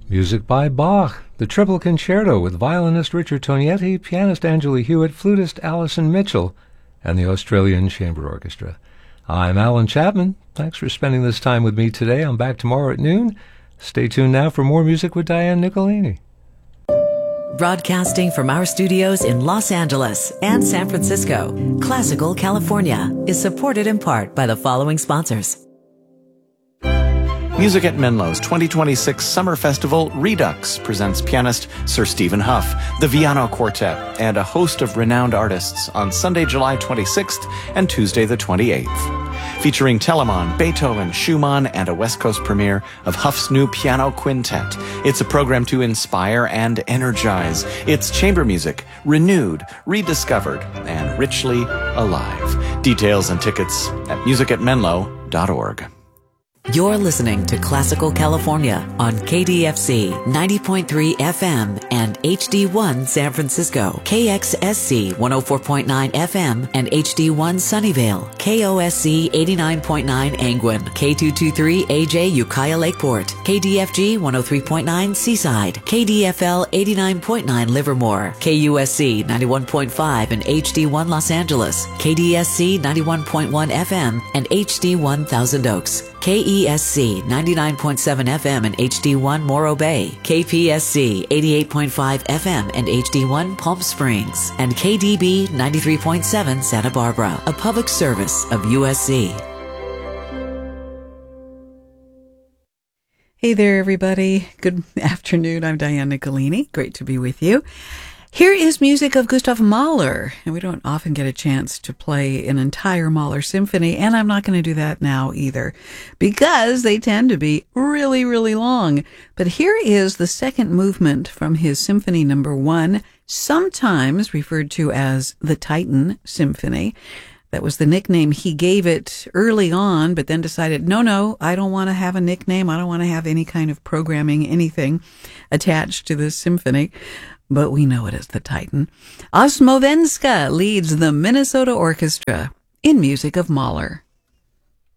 Music by Bach, the Triple Concerto with violinist Richard Tognetti, pianist Angela Hewitt, flutist Alison Mitchell, and the Australian Chamber Orchestra. I'm Alan Chapman. Thanks for spending this time with me today. I'm back tomorrow at noon. Stay tuned now for more music with Diane Nicolini. Broadcasting from our studios in Los Angeles and San Francisco, Classical California is supported in part by the following sponsors. Music at Menlo's 2026 Summer Festival Redux presents pianist Sir Stephen Huff, the Viano Quartet, and a host of renowned artists on Sunday, July 26th and Tuesday the 28th. Featuring Telemann, Beethoven, Schumann, and a West Coast premiere of Huff's new piano quintet. It's a program to inspire and energize. It's chamber music, renewed, rediscovered, and richly alive. Details and tickets at musicatmenlo.org. You're listening to Classical California on KDFC 90.3 FM and HD1 San Francisco, KXSC 104.9 FM and HD1 Sunnyvale, KOSC 89.9 Angwin, K223 AJ Ukiah Lakeport, KDFG 103.9 Seaside, KDFL 89.9 Livermore, KUSC 91.5 and HD1 Los Angeles, KDSC 91.1 FM and HD1 Thousand Oaks, KESC 99.7 FM and HD1 Morro Bay, KPSC 88.5 FM and HD1 Palm Springs, and KDB 93.7 Santa Barbara, a public service of USC. Hey there, everybody. Good afternoon. I'm Diane Nicolini. Great to be with you. Here is music of Gustav Mahler, and we don't often get a chance to play an entire Mahler symphony, and I'm not going to do that now either, because they tend to be really, really long. But here is the second movement from his Symphony No. 1, sometimes referred to as the Titan Symphony. That was the nickname he gave it early on, but then decided, no, I don't want to have a nickname. I don't want to have any kind of programming, anything attached to this symphony. But we know it as the Titan. Osmovenska leads the Minnesota Orchestra in music of Mahler.